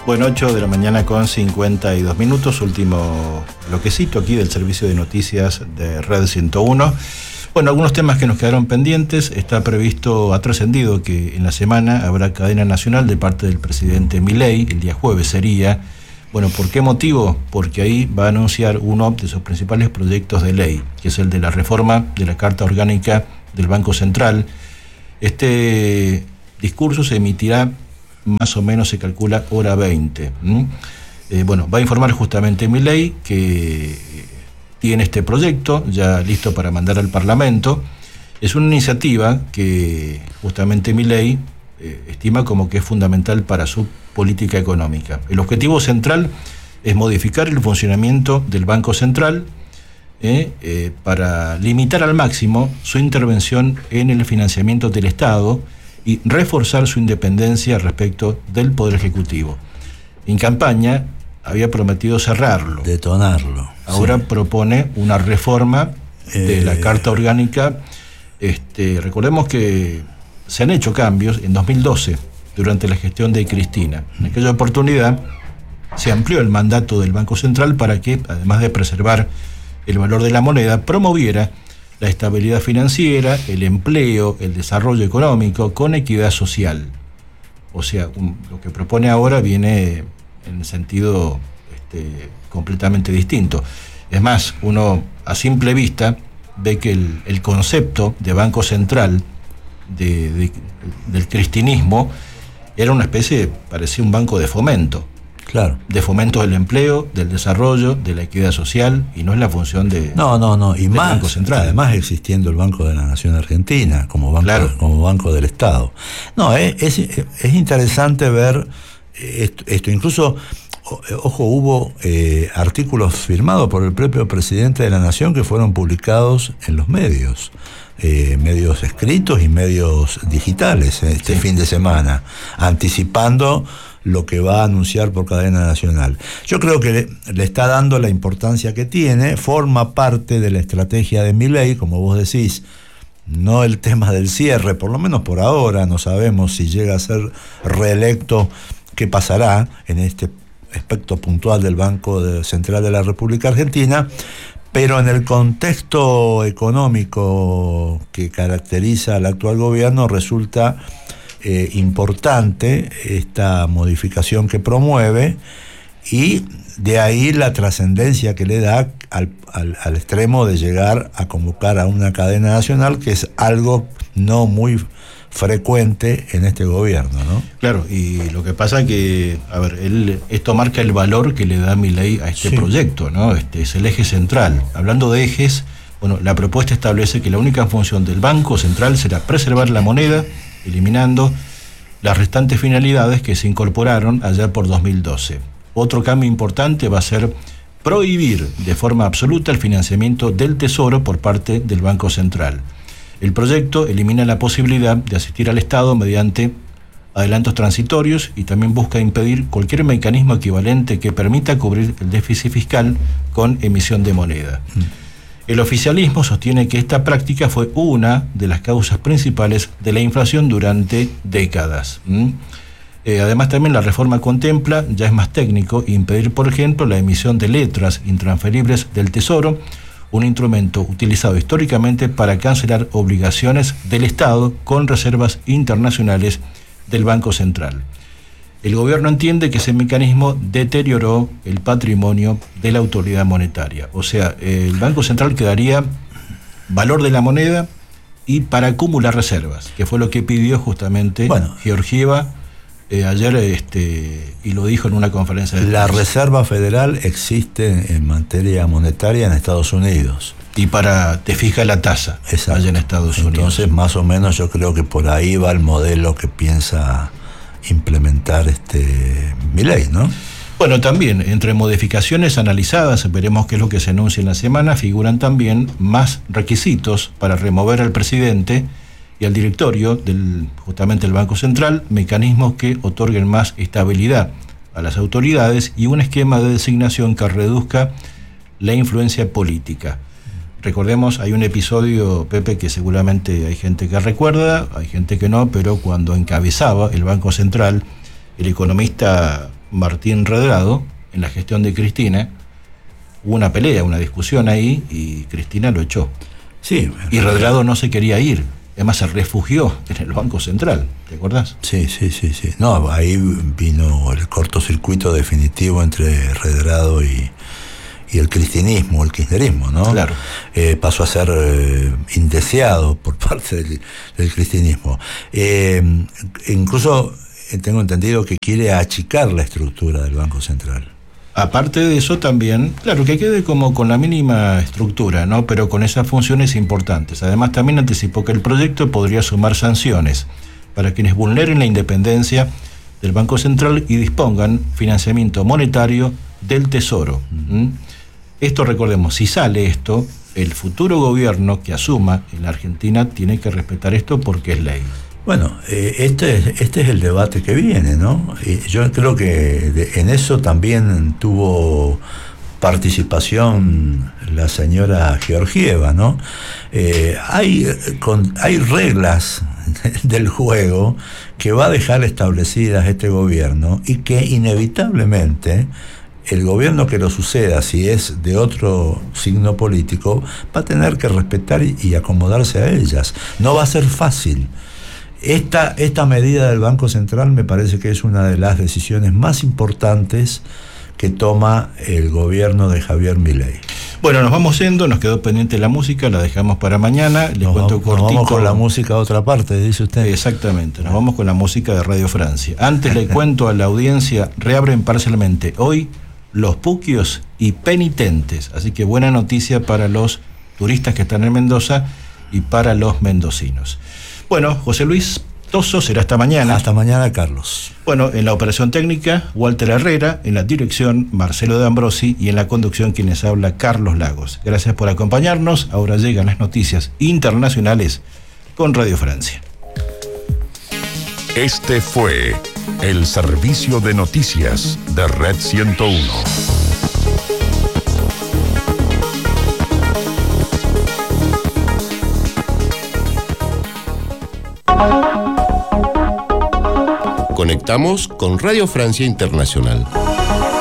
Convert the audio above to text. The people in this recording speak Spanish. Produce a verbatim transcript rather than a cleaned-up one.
Bueno, ocho de la mañana con cincuenta y dos minutos, último bloquecito aquí del servicio de noticias de Red ciento uno. Bueno, algunos temas que nos quedaron pendientes. Está previsto, ha trascendido que en la semana habrá cadena nacional de parte del presidente Milei, el día jueves sería. Bueno, ¿por qué motivo? Porque ahí va a anunciar uno de sus principales proyectos de ley, que es el de la reforma de la Carta Orgánica del Banco Central. Este discurso se emitirá más o menos, se calcula, hora veinte. ¿Mm? Eh, bueno, va a informar justamente Milei que tiene este proyecto ya listo para mandar al Parlamento. Es una iniciativa que justamente Milei eh, estima como que es fundamental para su política económica. El objetivo central es modificar el funcionamiento del Banco Central eh, eh, para limitar al máximo su intervención en el financiamiento del Estado y reforzar su independencia respecto del Poder Ejecutivo. En campaña había prometido cerrarlo. Detonarlo. Ahora sí. propone una reforma de eh... la Carta Orgánica. Este, recordemos que se han hecho cambios en dos mil doce, durante la gestión de Cristina. En aquella oportunidad se amplió el mandato del Banco Central para que, además de preservar el valor de la moneda, promoviera la estabilidad financiera, el empleo, el desarrollo económico con equidad social. O sea, un, lo que propone ahora viene en sentido este, completamente distinto. Es más, uno a simple vista ve que el, el concepto de Banco Central de, de, del cristinismo era una especie, parecía un banco de fomento. Claro. De fomento del empleo, del desarrollo, de la equidad social, y no es la función de no, no, no, y del más, Banco Central. Además existiendo el Banco de la Nación Argentina como banco, claro. como banco del Estado. No, es, es, es interesante ver esto, esto. Incluso, ojo, hubo eh, artículos firmados por el propio presidente de la Nación que fueron publicados en los medios. Eh, medios escritos y medios digitales este sí. fin de semana, anticipando lo que va a anunciar por cadena nacional. Yo creo que le, le está dando la importancia que tiene, forma parte de la estrategia de Milei, como vos decís, no el tema del cierre, por lo menos por ahora, no sabemos si llega a ser reelecto, qué pasará en este aspecto puntual del Banco Central de la República Argentina, pero en el contexto económico que caracteriza al actual gobierno resulta eh, importante esta modificación que promueve, y de ahí la trascendencia que le da al, al, al extremo de llegar a convocar a una cadena nacional, que es algo no muy frecuente en este gobierno, ¿no? Claro, y lo que pasa que, a ver, él, esto marca el valor que le da Milei a este sí. proyecto, ¿no? Este es el eje central. Hablando de ejes, bueno, la propuesta establece que la única función del Banco Central será preservar la moneda, eliminando las restantes finalidades que se incorporaron allá por dos mil doce. Otro cambio importante va a ser prohibir de forma absoluta el financiamiento del Tesoro por parte del Banco Central. El proyecto elimina la posibilidad de asistir al Estado mediante adelantos transitorios y también busca impedir cualquier mecanismo equivalente que permita cubrir el déficit fiscal con emisión de moneda. Mm. El oficialismo sostiene que esta práctica fue una de las causas principales de la inflación durante décadas. ¿Mm? Eh, además, también la reforma contempla, ya es más técnico, impedir, por ejemplo, la emisión de letras intransferibles del Tesoro, un instrumento utilizado históricamente para cancelar obligaciones del Estado con reservas internacionales del Banco Central. El gobierno entiende que ese mecanismo deterioró el patrimonio de la autoridad monetaria. O sea, el Banco Central quedaría valor de la moneda y para acumular reservas, que fue lo que pidió justamente bueno, Georgieva eh, ayer este, y lo dijo en una conferencia de la Reserva Federal existe en materia monetaria en Estados Unidos. Y para, te fija la tasa Exacto. allá en Estados Unidos. Entonces, más o menos yo creo que por ahí va el modelo que piensa implementar este Milei, ¿no? Bueno, también entre modificaciones analizadas, veremos qué es lo que se anuncia en la semana, figuran también más requisitos para remover al presidente y al directorio del justamente el Banco Central, mecanismos que otorguen más estabilidad a las autoridades y un esquema de designación que reduzca la influencia política. Recordemos, hay un episodio, Pepe, que seguramente hay gente que recuerda, hay gente que no, pero cuando encabezaba el Banco Central, el economista Martín Redrado, en la gestión de Cristina. Hubo una pelea, una discusión ahí, y Cristina lo echó. Sí. Y Redrado no se quería ir. Además se refugió en el Banco Central, ¿te acordás? Sí, sí, sí, sí. No, ahí vino el cortocircuito definitivo entre Redrado y, y el cristinismo, el kirchnerismo, ¿no? Claro. Eh, pasó a ser eh, indeseado por parte del, del cristinismo. Eh, incluso tengo entendido que quiere achicar la estructura del Banco Central. Aparte de eso también, claro, que quede como con la mínima estructura, ¿no? Pero con esas funciones importantes. Además también anticipó que el proyecto podría sumar sanciones para quienes vulneren la independencia del Banco Central y dispongan financiamiento monetario del Tesoro. ¿Mm? Esto, recordemos, si sale esto, el futuro gobierno que asuma en la Argentina tiene que respetar esto porque es ley. Bueno, eh, este, este es el debate que viene, ¿no? Y yo creo que de, en eso también tuvo participación la señora Georgieva, ¿no? Eh, hay, con, hay reglas del juego que va a dejar establecidas este gobierno y que inevitablemente el gobierno que lo suceda, si es de otro signo político, va a tener que respetar y, y acomodarse a ellas. No va a ser fácil. Esta, esta medida del Banco Central me parece que es una de las decisiones más importantes que toma el gobierno de Javier Milei. Bueno, nos vamos yendo, nos quedó pendiente la música, la dejamos para mañana. Les nos, cuento nos cortico. vamos con la música a otra parte, dice usted. Exactamente, nos vamos con la música de Radio Francia. Antes le cuento a la audiencia, reabren parcialmente hoy los puquios y penitentes. Así que buena noticia para los turistas que están en Mendoza y para los mendocinos. Bueno, José Luis Toso, será hasta mañana. Hasta mañana, Carlos. Bueno, en la operación técnica, Walter Herrera, en la dirección, Marcelo de Ambrosi, y en la conducción, quienes habla, Carlos Lagos. Gracias por acompañarnos. Ahora llegan las noticias internacionales con Radio Francia. Este fue el servicio de noticias de Red ciento uno. Conectamos con Radio Francia Internacional.